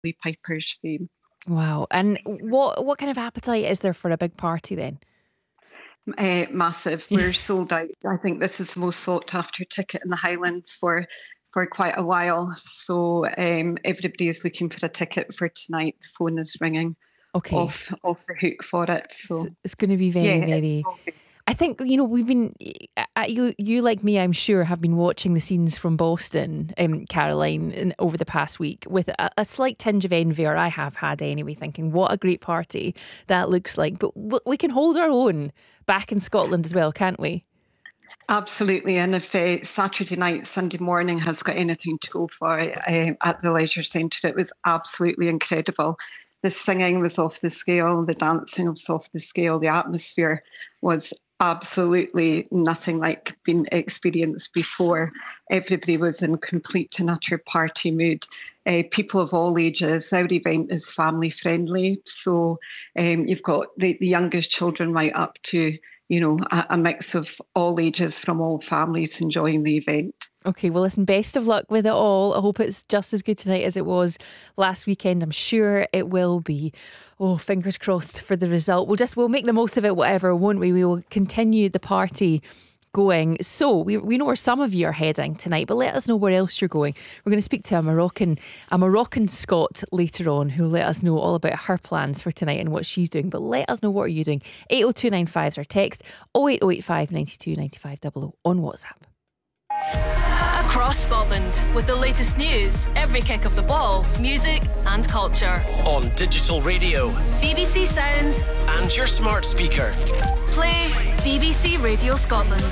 Piper's fame. Wow. And what kind of appetite is there for a big party then? Massive. We're sold out. I think this is the most sought after ticket in the Highlands for quite a while. So everybody is looking for a ticket for tonight. The phone is ringing Okay. off the hook for it. So So it's going to be yeah, very, it very. will be. I think, we've been, you like me, I'm sure, have been watching the scenes from Boston, Caroline, over the past week with a slight tinge of envy, or I have had anyway, thinking what a great party that looks like. But we can hold our own back in Scotland as well, can't we? Absolutely. And if Saturday night, Sunday morning has got anything to go for at the Leisure Centre, it was absolutely incredible. The singing was off the scale, the dancing was off the scale, the atmosphere was absolutely nothing like been experienced before. Everybody was in complete and utter party mood. People of all ages. Our event is family friendly, so you've got the youngest children right up to a mix of all ages from all families enjoying the event. Okay, well, listen, best of luck with it all. I hope it's just as good tonight as it was last weekend. I'm sure it will be. Oh, fingers crossed for the result. We'll make the most of it, whatever, won't we? We will continue the party going. So we know where some of you are heading tonight, but let us know where else you're going. We're going to speak to a Moroccan Scot later on, who'll let us know all about her plans for tonight and what she's doing. But let us know, what are you doing? 80295 is our text, 08085 92 95 00 on WhatsApp. Across Scotland, with the latest news, every kick of the ball, music and culture. On digital radio, BBC Sounds, and your smart speaker. Play BBC Radio Scotland.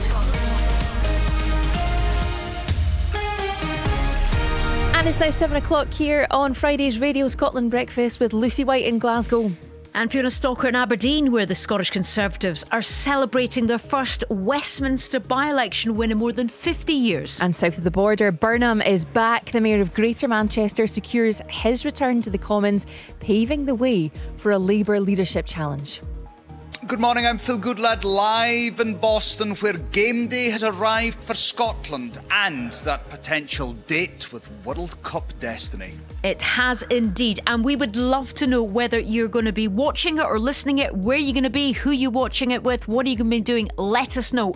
And it's now 7 o'clock here on Friday's Radio Scotland Breakfast with Lucy White in Glasgow. And Fiona Stalker in Aberdeen, where the Scottish Conservatives are celebrating their first Westminster by-election win in more than 50 years. And south of the border, Burnham is back. The Mayor of Greater Manchester secures his return to the Commons, paving the way for a Labour leadership challenge. Good morning, I'm Phil Goodlad, live in Boston, where game day has arrived for Scotland and that potential date with World Cup destiny. It has indeed, and we would love to know whether you're going to be watching it or listening it, where you're going to be, who you're watching it with, what are you going to be doing. Let us know.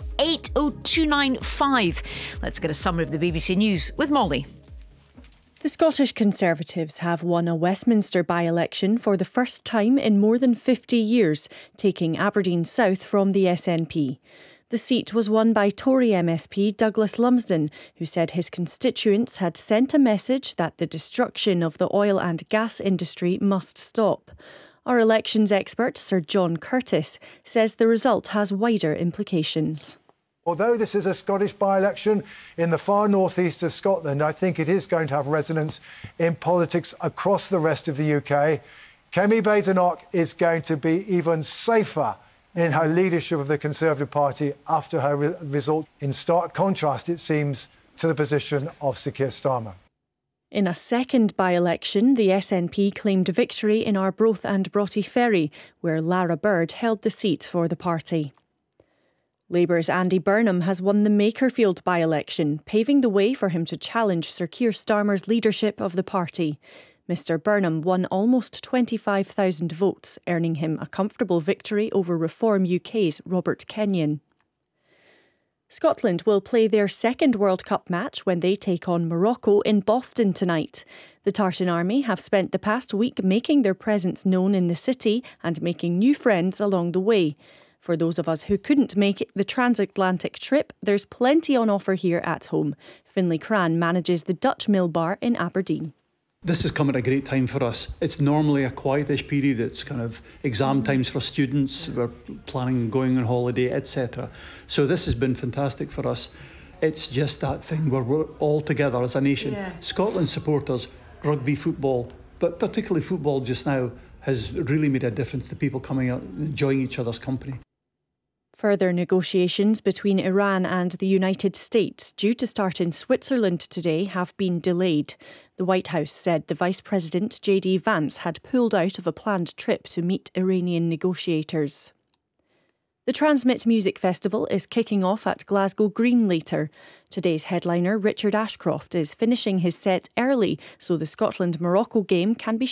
80295. Let's get a summary of the BBC News with Molly. The Scottish Conservatives have won a Westminster by-election for the first time in more than 50 years, taking Aberdeen South from the SNP. The seat was won by Tory MSP Douglas Lumsden, who said his constituents had sent a message that the destruction of the oil and gas industry must stop. Our elections expert, Sir John Curtis, says the result has wider implications. Although this is a Scottish by-election in the far northeast of Scotland, I think it is going to have resonance in politics across the rest of the UK. Kemi Badenoch is going to be even safer in her leadership of the Conservative Party after her result, in stark contrast, it seems, to the position of Sir Keir Starmer. In a second by-election, the SNP claimed victory in Arbroath and Broughty Ferry, where Lara Bird held the seat for the party. Labour's Andy Burnham has won the Makerfield by-election, paving the way for him to challenge Sir Keir Starmer's leadership of the party. Mr Burnham won almost 25,000 votes, earning him a comfortable victory over Reform UK's Robert Kenyon. Scotland will play their second World Cup match when they take on Morocco in Boston tonight. The Tartan Army have spent the past week making their presence known in the city and making new friends along the way. For those of us who couldn't make the transatlantic trip, there's plenty on offer here at home. Finlay Cran manages the Dutch Mill Bar in Aberdeen. This has come at a great time for us. It's normally a quietish period. It's kind of exam times for students. We're planning going on holiday, etc. So this has been fantastic for us. It's just that thing where we're all together as a nation. Yeah. Scotland supporters, rugby, football, but particularly football just now, has really made a difference to people coming out and enjoying each other's company. Further negotiations between Iran and the United States, due to start in Switzerland today, have been delayed. The White House said the Vice President, J.D. Vance, had pulled out of a planned trip to meet Iranian negotiators. The Transmit Music Festival is kicking off at Glasgow Green later. Today's headliner, Richard Ashcroft, is finishing his set early so the Scotland-Morocco game can be